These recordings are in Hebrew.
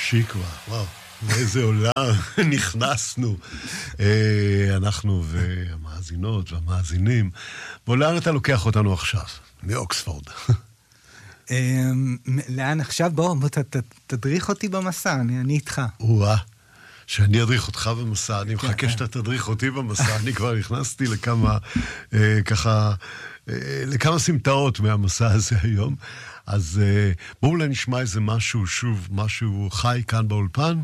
שיקווה, וואו, לאיזה עולם נכנסנו, אנחנו והמאזינות והמאזינים. בוא, לאן אתה לוקח אותנו עכשיו? מאוקספורד. לאן עכשיו? בוא, תדריך אותי במסע, אני איתך. שאני אדריך אותך במסע, אני מחכה שאתה תדריך אותי במסע, אני כבר נכנסתי לכמה סמטאות מהמסע הזה היום, אז בואו אולי נשמע איזה משהו, שוב, משהו חי כאן באולפן.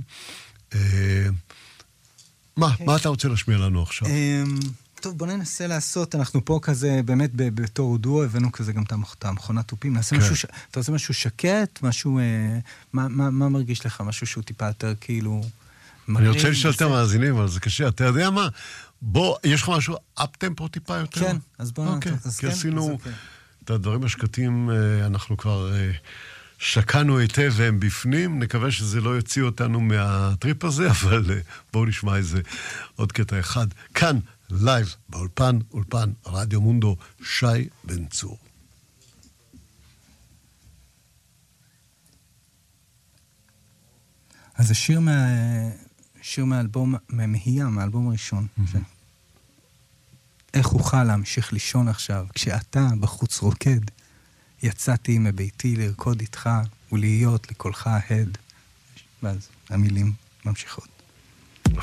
מה אתה רוצה להשמיע לנו עכשיו? טוב, בוא ננסה לעשות, אנחנו פה כזה, באמת בתור דואו, הבאנו כזה גם את המכונת טופים, נעשה משהו, אתה רוצה משהו שקט, משהו, מה מרגיש לך? משהו שהוא טיפה יותר כאילו... אני רוצה לשאול את המאזינים, אבל זה קשה, אתה יודע מה? בוא, יש לך משהו אפ-טמפו טיפה יותר? כן, אז בוא... כי עשינו את הדברים השקטים, אנחנו כבר שקענו היטב והם בפנים, נקווה שזה לא יוציא אותנו מהטריפ הזה, אבל בואו נשמע איזה עוד קטע אחד. כאן, לייב, באולפן, אולפן, רדיו מונדו, שי בן צור. אז שיר מהאלבום, מהמהיה, מהאלבום הראשון. איך אוכל להמשיך לישון עכשיו, כשאתה בחוץ רוקד, יצאתי מביתי לרקוד איתך ולהיות לקולך ההד. ואז המילים ממשיכות.